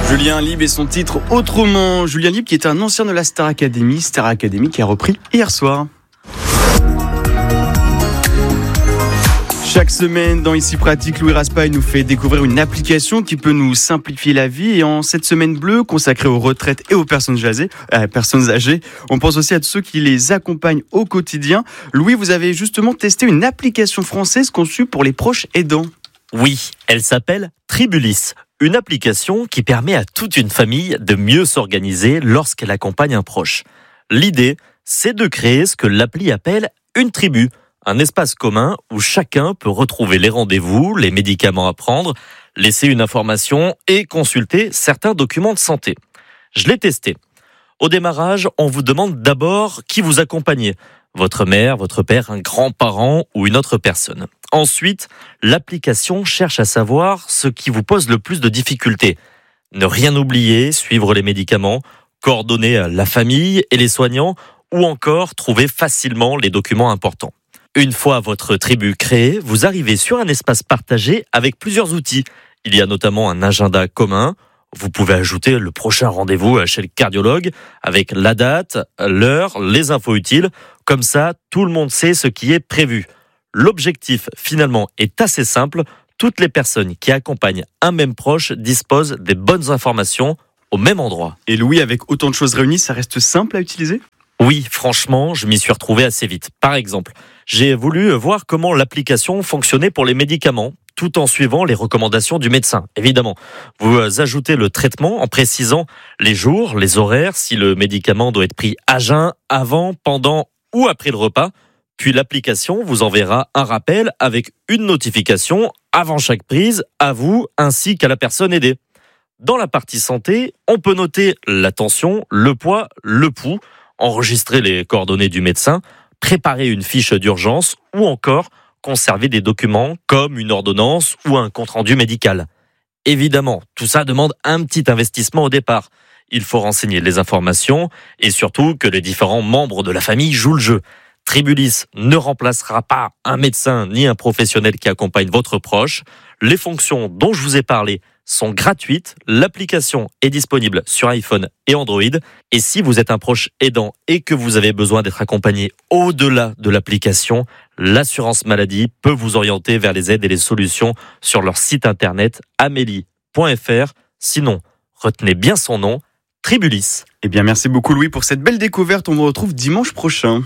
Julien Lieb et son titre Autrement. Julien Lieb qui est un ancien de la Star Academy qui a repris hier soir. Chaque semaine, dans Ici Pratique, Louis Raspail nous fait découvrir une application qui peut nous simplifier la vie. Et en cette semaine bleue consacrée aux retraites et aux personnes âgées, on pense aussi à tous ceux qui les accompagnent au quotidien. Louis, vous avez justement testé une application française conçue pour les proches aidants. Oui, elle s'appelle Tribulis, une application qui permet à toute une famille de mieux s'organiser lorsqu'elle accompagne un proche. L'idée, c'est de créer ce que l'appli appelle une tribu. Un espace commun où chacun peut retrouver les rendez-vous, les médicaments à prendre, laisser une information et consulter certains documents de santé. Je l'ai testé. Au démarrage, on vous demande d'abord qui vous accompagnez. Votre mère, votre père, un grand-parent ou une autre personne. Ensuite, l'application cherche à savoir ce qui vous pose le plus de difficultés. Ne rien oublier, suivre les médicaments, coordonner la famille et les soignants ou encore trouver facilement les documents importants. Une fois votre tribu créée, vous arrivez sur un espace partagé avec plusieurs outils. Il y a notamment un agenda commun. Vous pouvez ajouter le prochain rendez-vous chez le cardiologue avec la date, l'heure, les infos utiles. Comme ça, tout le monde sait ce qui est prévu. L'objectif, finalement, est assez simple. Toutes les personnes qui accompagnent un même proche disposent des bonnes informations au même endroit. Et Louis, avec autant de choses réunies, ça reste simple à utiliser ? Oui, franchement, je m'y suis retrouvé assez vite. Par exemple, j'ai voulu voir comment l'application fonctionnait pour les médicaments, tout en suivant les recommandations du médecin, évidemment. Vous ajoutez le traitement en précisant les jours, les horaires, si le médicament doit être pris à jeun, avant, pendant ou après le repas. Puis l'application vous enverra un rappel avec une notification avant chaque prise, à vous ainsi qu'à la personne aidée. Dans la partie santé, on peut noter la tension, le poids, le pouls, enregistrer les coordonnées du médecin, préparer une fiche d'urgence ou encore conserver des documents comme une ordonnance ou un compte-rendu médical. Évidemment, tout ça demande un petit investissement au départ. Il faut renseigner les informations et surtout que les différents membres de la famille jouent le jeu. Tribulis ne remplacera pas un médecin ni un professionnel qui accompagne votre proche. Les fonctions dont je vous ai parlé sont gratuites. L'application est disponible sur iPhone et Android. Et si vous êtes un proche aidant et que vous avez besoin d'être accompagné au-delà de l'application, l'assurance maladie peut vous orienter vers les aides et les solutions sur leur site internet amélie.fr. Sinon, retenez bien son nom, Tribulis. Eh bien, merci beaucoup Louis pour cette belle découverte. On vous retrouve dimanche prochain.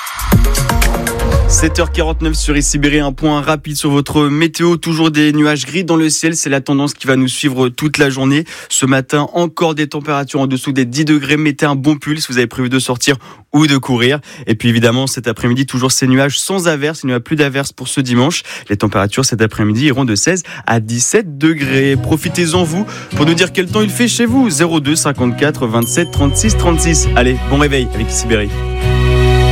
7h49 sur ICBR, un point rapide sur votre météo. Toujours des nuages gris dans le ciel, c'est la tendance qui va nous suivre toute la journée. Ce matin, encore des températures en dessous des 10 degrés. Mettez un bon pull si vous avez prévu de sortir ou de courir. Et puis évidemment, cet après-midi, toujours ces nuages sans averses. Il n'y a plus d'averses pour ce dimanche. Les températures cet après-midi iront de 16 à 17 degrés. Profitez-en vous pour nous dire quel temps il fait chez vous. 02 54 27 36 36. Allez, bon réveil avec ICBR.